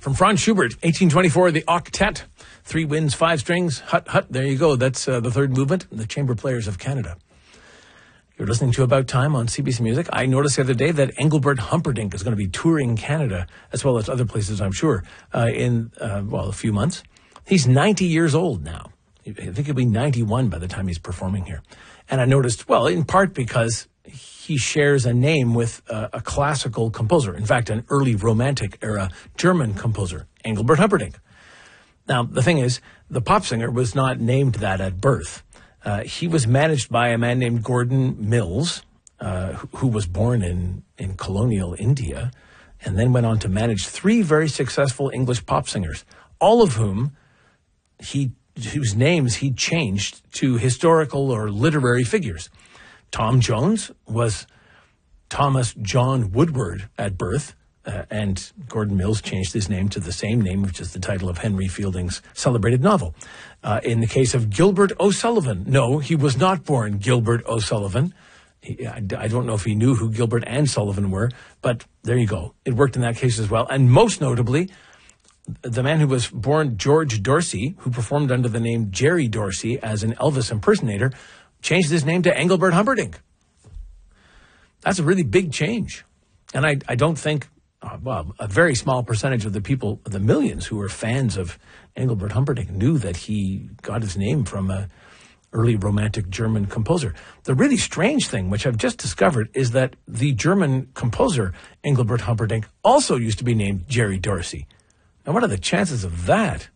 From Franz Schubert, 1824, the Octet. 3 winds, 5 strings. Hut, hut. There you go. That's the third movement, the Chamber Players of Canada. You're listening to About Time on CBC Music. I noticed the other day that Engelbert Humperdinck is going to be touring Canada, as well as other places, I'm sure, in a few months. He's 90 years old now. I think he'll be 91 by the time he's performing here. And I noticed, well, in part because he shares a name with a classical composer. In fact, an early Romantic era German composer, Engelbert Humperdinck. Now, the thing is, the pop singer was not named that at birth. He was managed by a man named Gordon Mills, who was born in colonial India, and then went on to manage 3 very successful English pop singers, all of whom whose names he changed to historical or literary figures. Tom Jones was Thomas John Woodward at birth, and Gordon Mills changed his name to the same name, which is the title of Henry Fielding's celebrated novel. In the case of Gilbert O'Sullivan, no, he was not born Gilbert O'Sullivan. I don't know if he knew who Gilbert and Sullivan were, but there you go. It worked in that case as well. And most notably, the man who was born George Dorsey, who performed under the name Jerry Dorsey as an Elvis impersonator, changed his name to Engelbert Humperdinck. That's a really big change. And I don't think, a very small percentage of the people, the millions who were fans of Engelbert Humperdinck, knew that he got his name from an early Romantic German composer. The really strange thing, which I've just discovered, is that the German composer, Engelbert Humperdinck, also used to be named Jerry Dorsey. Now, what are the chances of that?